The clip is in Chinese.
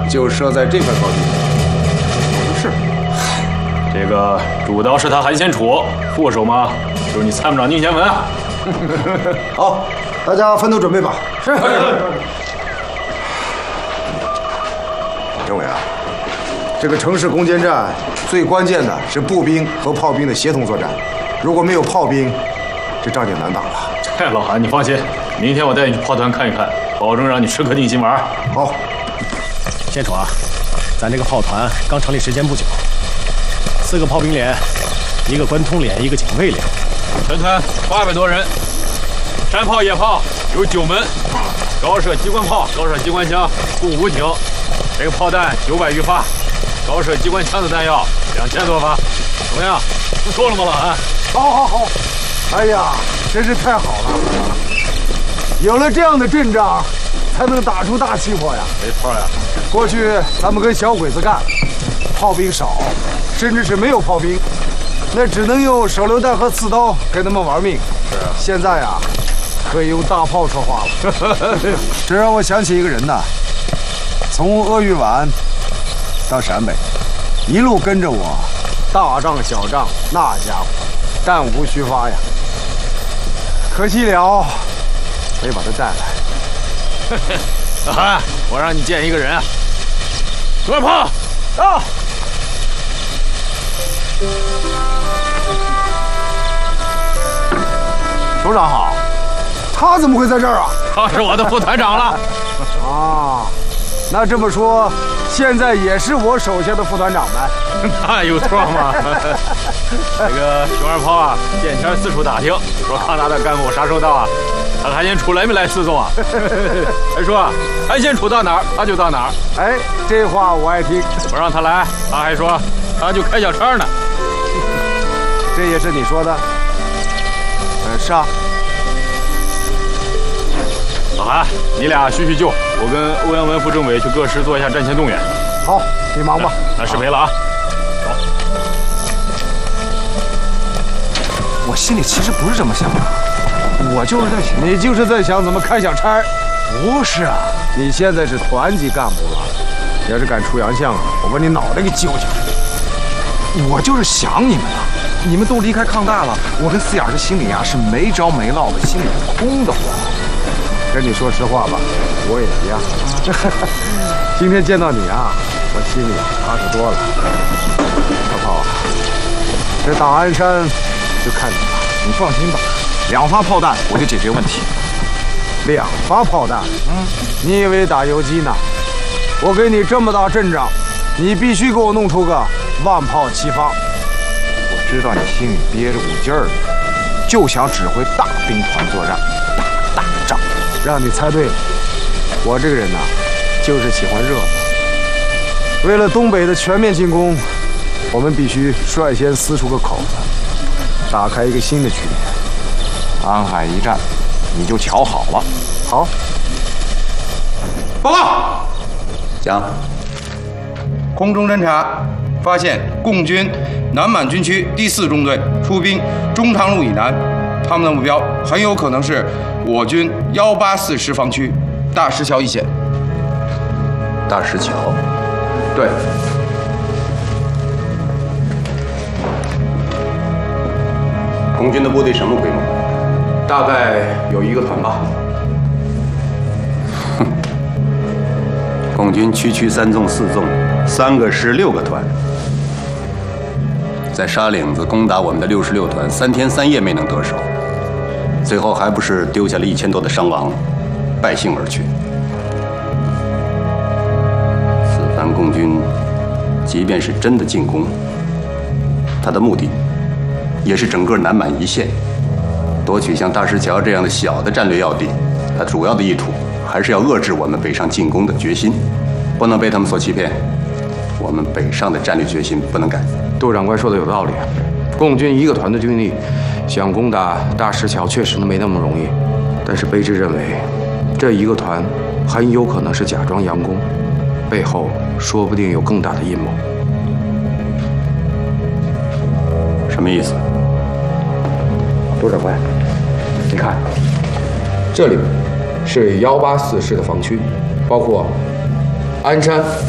就设在这块高地。 是，这个主刀是他韩先楚，副手嘛就是你参谋长宁贤文。 好，大家分头准备吧。 是。 政委啊，这个城市攻坚战最关键的是步兵和炮兵的协同作战，如果没有炮兵，这仗就难打了。 这老韩，你放心，明天我带你去炮团看一看，保证让你吃颗定心丸。 好， 先楚啊，咱这个炮团刚成立时间不久，4个炮兵连，1个关通连，1个警卫连， 全团800多人，山炮、野炮有9门，高射机关炮、高射机关枪共5挺，这个炮弹900余发，高射机关枪的弹药2000多发，怎么样？不错了吗，老韩？ 好。哎呀，真是太好了！有了这样的阵仗，才能打出大气魄呀。 没错呀。 过去咱们跟小鬼子干，炮兵少，甚至是没有炮兵，那只能用手榴弹和刺刀跟他们玩命。 是啊。 现在呀，可以用大炮说话了。这让我想起一个人呐，从鄂豫皖到陕北，一路跟着我，大仗小仗，那家伙弹无虚发呀。可惜了，没把他带来。 老韩，我让你见一个人啊。准备炮， 到。首长好，他怎么会在这儿啊？ 他是我的副团长了。 啊，那这么说，现在也是我手下的副团长呗？ 那有错吗？这个熊二炮啊，见天四处打听，说抗大的干部啥时候到啊？他韩先楚来没来四纵啊？还说韩先楚到哪儿他就到哪儿。 哎，这话我爱听。 我让他来，他还说他就开小差呢。 这也是你说的？是啊。 老韩，你俩叙叙旧，我跟欧阳文副政委去各师做一下战前动员。 好，你忙吧。 那失陪了啊。走。 我心里其实不是这么想的，我就是在想， 你就是在想怎么开小差。 不是啊， 你现在是团级干部了，要是敢出洋相啊，我把你脑袋给揪下来。 我就是想你们了。你们都离开抗大了，我跟4眼这心里啊是没着没落的，心里空得慌。 跟你说实话吧，我也一样。今天见到你啊，我心里踏实多了。小炮啊，这打鞍山就看你了。 你放心吧，2发炮弹我就解决问题。 2发炮弹？你以为打游击呢？我给你这么大阵仗，你必须给我弄出个万炮齐发。 我知道你心里憋着股劲儿，就想指挥大兵团作战，打大仗。 让你猜对了，我这个人呐，就是喜欢热闹。为了东北的全面进攻，我们必须率先撕出个口子，打开一个新的局面。 安海一战，你就瞧好了。 好， 报告，讲，空中侦察发现共军南满军区第4中队出兵中长路以南，他们的目标很有可能是我军184师防区大石桥一线。 大石桥， 对。 共军的部队什么规模？ 大概有1个团吧。 共军区区3纵4纵，3个师6个团，在沙岭子攻打我们的66团，3天3夜没能得手，最后还不是丢下了1000多的伤亡，败兴而去。此番共军即便是真的进攻，他的目的也是整个南满一线，夺取像大石桥这样的小的战略要地。他主要的意图还是要遏制我们北上进攻的决心，不能被他们所欺骗。我们北上的战略决心不能改。 杜长官说的有道理，共军1个团的军力想攻打大石桥确实没那么容易，但是卑职认为，这1个团很有可能是假装佯攻，背后说不定有更大的阴谋。 什么意思？ 杜长官，你看，这里是184师的防区，包括鞍山、